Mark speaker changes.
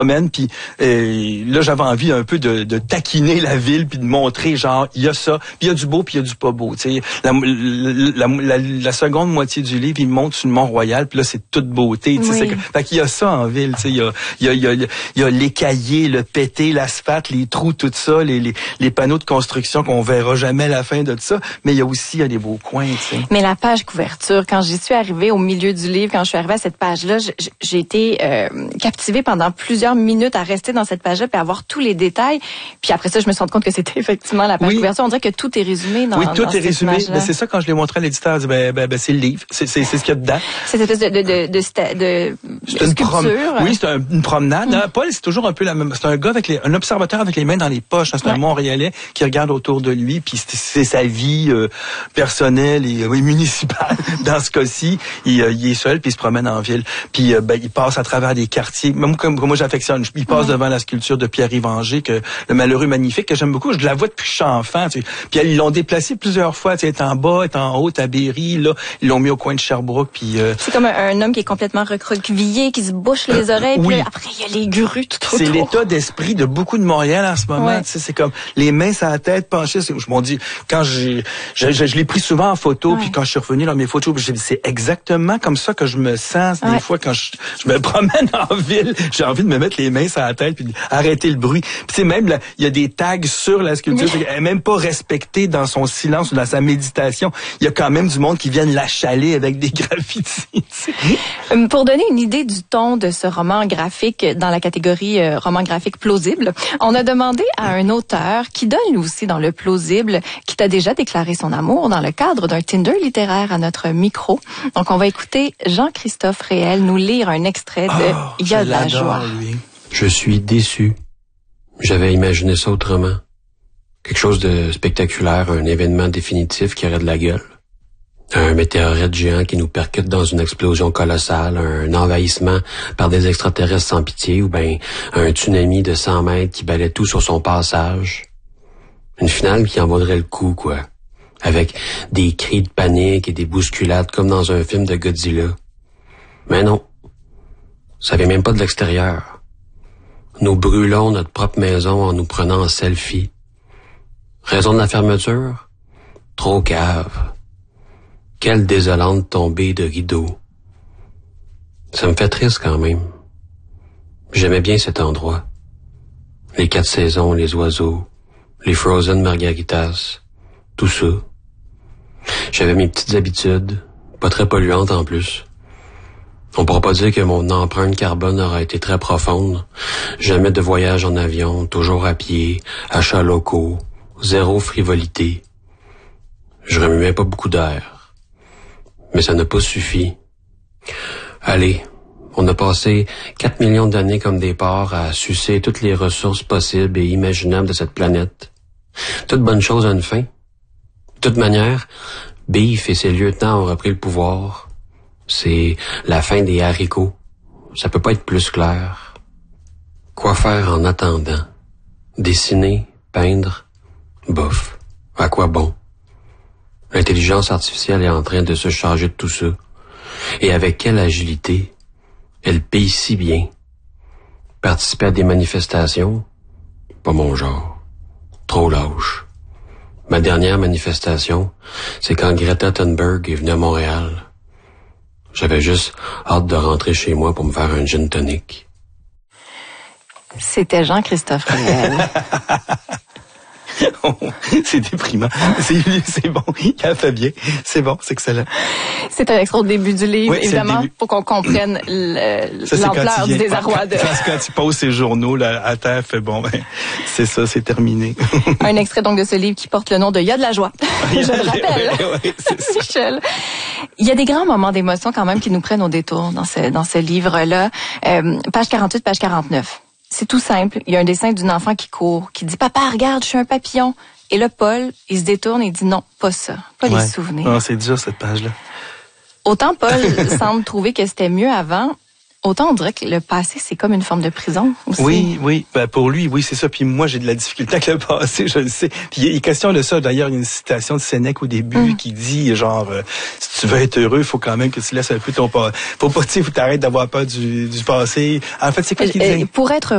Speaker 1: puis là j'avais envie un peu de taquiner la ville puis de montrer genre il y a ça, puis il y a du beau puis il y a du pas beau, tu sais. La seconde moitié du livre, il monte sur le Mont-Royal, puis là c'est toute beauté, tu sais. Fait qu'il y a ça en ville, tu sais, il y a les cahiers, le pété, l'asphalte, les trous, tout ça, les panneaux de construction qu'on verra jamais à la fin de tout ça, mais il y a aussi des beaux coins, tu sais.
Speaker 2: Mais la page couverture, quand j'y suis arrivée au milieu du livre, quand je suis arrivée à cette page-là, j'ai été captivée pendant plusieurs minutes à rester dans cette page-là puis à voir tous les détails. Puis après ça, je me suis rendu compte que c'était effectivement la page couverture. On dirait que tout est résumé dans
Speaker 1: tout est résumé. Ben, c'est ça, quand je l'ai montré à l'éditeur, je dis, c'est le livre. C'est ce qu'il y a dedans.
Speaker 2: C'est cette espèce de sculpture.
Speaker 1: Oui, c'est une promenade. Hein. Paul, c'est toujours un peu la même. C'est un gars un observateur avec les mains dans les poches. Hein. C'est un Montréalais qui regarde autour de lui, puis c'est sa vie personnelle et municipale. Dans ce cas-ci, il est seul, puis il se promène en ville. Puis il passe à travers des quartiers. Même comme moi j'affectionne. Il passe devant la sculpture de Pierre-Yves Angers, le malheureux magnifique, que j'aime beaucoup. Je la vois depuis que je suis enfant. Tu sais. Puis ils l'ont déplacé plusieurs fois. Tu sais, est en bas, est en haut, à Berry. Là, ils l'ont mis au coin de Sherbrooke. Puis
Speaker 2: c'est comme un homme qui est complètement recroquevillé, qui se bouche les oreilles. Puis là, après, il y a les grues tout autour.
Speaker 1: C'est l'état d'esprit de beaucoup de Montréal en ce moment. Tu sais, c'est comme les mains sur la tête penchées. Je m'en dis, quand je l'ai pris souvent en photo, puis quand je suis revenu dans mes photos, j'ai dit, c'est exactement comme ça que je me sens des fois quand je me promène en ville. J'ai envie de me mettre les mains sur la tête puis arrêter le bruit. Puis c'est même il y a des tags sur la sculpture. Elle est même pas respectée dans son silence ou dans sa méditation. Il y a quand même du monde qui viennent la chaler avec des graffitis.
Speaker 2: Pour donner une idée du ton de ce roman graphique dans la catégorie roman graphique plausible, on a demandé à un auteur qui donne lui aussi dans le plausible, qui t'a déjà déclaré son amour dans le cadre d'un Tinder littéraire à notre micro. Donc on va écouter Jean-Christophe Réel nous lire un extrait de Il y a de la joie.
Speaker 3: Lui. Je suis déçu. J'avais imaginé ça autrement. Quelque chose de spectaculaire, un événement définitif qui aurait de la gueule. Un météorite géant qui nous percute dans une explosion colossale, un envahissement par des extraterrestres sans pitié, ou bien un tsunami de 100 mètres qui balaie tout sur son passage. Une finale qui en vaudrait le coup, quoi. Avec des cris de panique et des bousculades comme dans un film de Godzilla. Mais non. Ça vient même pas de l'extérieur. Nous brûlons notre propre maison en nous prenant en selfie. Raison de la fermeture? Trop cave. Quelle désolante tombée de rideau. Ça me fait triste quand même. J'aimais bien cet endroit. Les 4 saisons, les oiseaux, les frozen margaritas, tout ça. J'avais mes petites habitudes, pas très polluantes en plus. On pourra pas dire que mon empreinte carbone aura été très profonde. Jamais de voyage en avion, toujours à pied, achats locaux, zéro frivolité. Je remuais pas beaucoup d'air. Mais ça n'a pas suffi. Allez, on a passé 4 millions d'années comme des porcs à sucer toutes les ressources possibles et imaginables de cette planète. Toute bonne chose a une fin. De toute manière, Beef et ses lieutenants ont repris le pouvoir. C'est la fin des haricots. Ça peut pas être plus clair. Quoi faire en attendant? Dessiner, peindre? Bof. À quoi bon? L'intelligence artificielle est en train de se charger de tout ça. Et avec quelle agilité? Elle paye si bien. Participer à des manifestations? Pas mon genre. Trop lâche. Ma dernière manifestation, c'est quand Greta Thunberg est venue à Montréal. J'avais juste hâte de rentrer chez moi pour me faire un gin tonic.
Speaker 2: C'était Jean-Christophe Réel.
Speaker 1: C'est déprimant. C'est bon. Il a fait bien. C'est bon. C'est excellent.
Speaker 2: C'est un extrait au début du livre, évidemment, pour qu'on comprenne l'ampleur du désarroi de...
Speaker 1: Quand il pose ses journaux là, à terre, fait bon, c'est ça, c'est terminé.
Speaker 2: Un extrait donc de ce livre qui porte le nom de Il y a de la joie. Je le rappelle.
Speaker 1: Oui,
Speaker 2: Michel. Il y a des grands moments d'émotion quand même qui nous prennent au détour dans ce livre-là. Page 48, page 49. C'est tout simple. Il y a un dessin d'une enfant qui court, qui dit « Papa, regarde, je suis un papillon ». Et là, Paul, il se détourne et dit « Non, pas ça. Pas les souvenirs. »
Speaker 1: Non, c'est dur, cette page-là.
Speaker 2: Autant Paul semble trouver que c'était mieux avant, autant on dirait que le passé, c'est comme une forme de prison aussi.
Speaker 1: Oui. Ben, pour lui, oui, c'est ça. Puis moi, j'ai de la difficulté avec le passé, je le sais. Puis il est question de ça. D'ailleurs, il y a une citation de Sénèque au début qui dit, genre, si tu veux être heureux, il faut quand même que tu laisses un peu ton passé. Faut pas, tu sais, faut t'arrêter d'avoir peur du passé. En fait, c'est quoi qu'il dit?
Speaker 2: Pour être